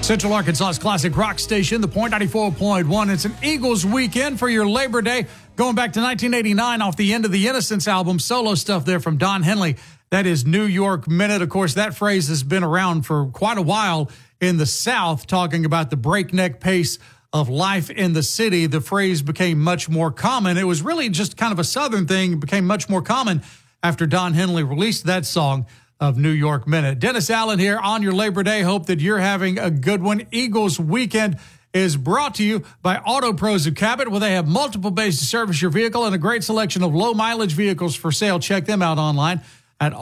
Central Arkansas's classic rock station, the Point 94.1. It's an Eagles weekend for your Labor Day. Going back to 1989 off the End of the Innocence album, solo stuff there from Don Henley. That is New York Minute. Of course, that phrase has been around for quite a while in the South, talking about the breakneck pace of life in the city. The phrase became much more common. It was really just kind of a Southern thing. It became much more common after Don Henley released that song of New York Minute. Dennis Allen here on your Labor Day. Hope that you're having a good one. Eagles Weekend is brought to you by Auto Pros of Cabot, where they have multiple bays to service your vehicle and a great selection of low-mileage vehicles for sale. Check them out online at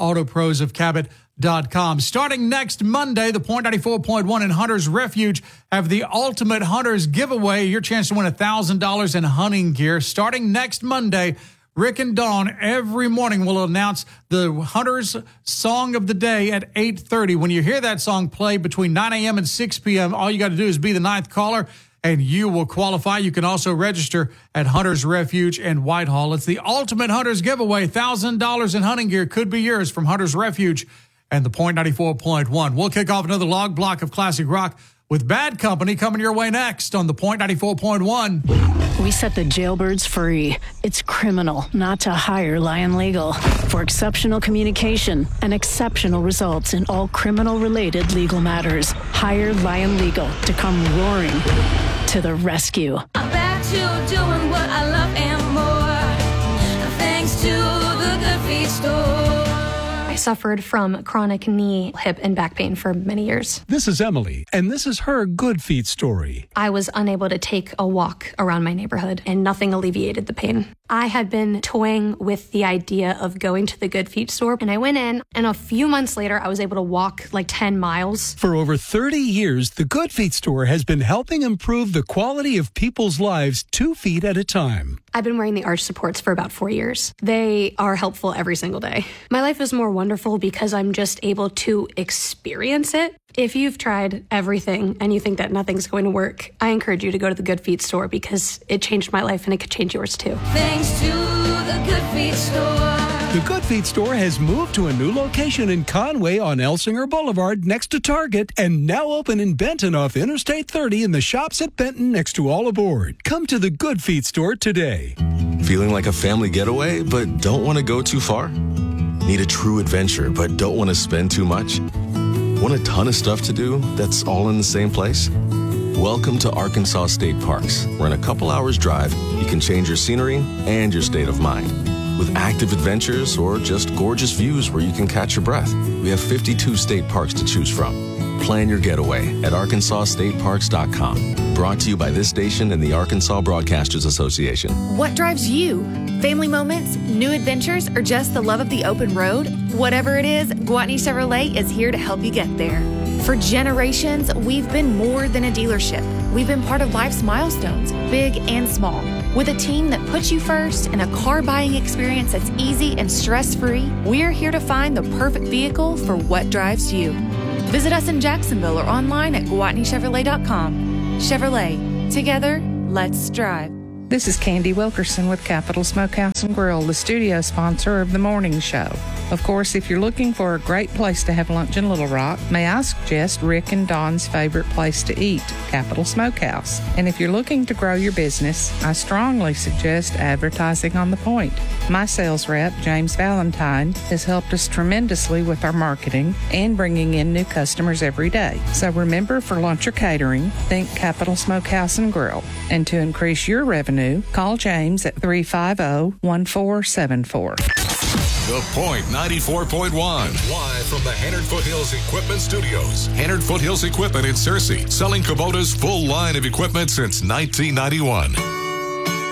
autoprosofcabot.com. Starting next Monday, the Point 94.1 and Hunter's Refuge have the Ultimate Hunters Giveaway. Your chance to win $1,000 in hunting gear. Starting next Monday, Rick and Dawn every morning will announce the Hunter's Song of the Day at 8:30. When you hear that song play between 9 a.m. and 6 p.m., all you got to do is be the ninth caller, and you will qualify. You can also register at Hunter's Refuge in Whitehall. It's the Ultimate Hunters Giveaway. $1,000 in hunting gear could be yours from Hunter's Refuge and the Point 94.1. We'll kick off another log block of classic rock with Bad Company coming your way next on the Point 94.1. We set the jailbirds free. It's criminal not to hire Lion Legal. For exceptional communication and exceptional results in all criminal-related legal matters, hire Lion Legal to come roaring to the rescue. I'm back to doing what I love and more, thanks to the Good Feet store. I suffered from chronic knee, hip, and back pain for many years. This is Emily, and this is her Good Feet story. I was unable to take a walk around my neighborhood, and nothing alleviated the pain. I had been toying with the idea of going to the Good Feet store, and I went in, and a few months later, I was able to walk like 10 miles. For over 30 years, the Good Feet store has been helping improve the quality of people's lives 2 feet at a time. I've been wearing the arch supports for about 4 years. They are helpful every single day. My life is more wonderful because I'm just able to experience it. If you've tried everything and you think that nothing's going to work, I encourage you to go to the Good Feet store because it changed my life and it could change yours too. Thanks to the Good Feet store. The Good Feet store has moved to a new location in Conway on Elsinger Boulevard next to Target and now open in Benton off Interstate 30 in the shops at Benton next to All Aboard. Come to the Good Feet store today. Feeling like a family getaway but don't want to go too far? Need a true adventure but don't want to spend too much? Want a ton of stuff to do that's all in the same place? Welcome to Arkansas State Parks, where in a couple hours drive, you can change your scenery and your state of mind. With active adventures or just gorgeous views where you can catch your breath. We have 52 state parks to choose from. Plan your getaway at arkansasstateparks.com. Brought to you by this station and the Arkansas Broadcasters Association. What drives you? Family moments, new adventures, or just the love of the open road? Whatever it is, Gwatney Chevrolet is here to help you get there. For generations, we've been more than a dealership. We've been part of life's milestones, big and small. With a team that puts you first and a car buying experience that's easy and stress-free, we're here to find the perfect vehicle for what drives you. Visit us in Jacksonville or online at GwatneyChevrolet.com. Chevrolet. Together, let's drive. This is Candy Wilkerson with Capital Smokehouse and Grill, the studio sponsor of the morning show. Of course, if you're looking for a great place to have lunch in Little Rock, may I suggest Rick and Dawn's favorite place to eat, Capital Smokehouse. And if you're looking to grow your business, I strongly suggest advertising on the Point. My sales rep, James Valentine, has helped us tremendously with our marketing and bringing in new customers every day. So remember, for lunch or catering, think Capital Smokehouse and Grill. And to increase your revenue, call James at 350-1474. The Point 94.1. Live from the Hannard Foothills Equipment Studios. Hannard Foothills Equipment in Searcy, selling Kubota's full line of equipment since 1991.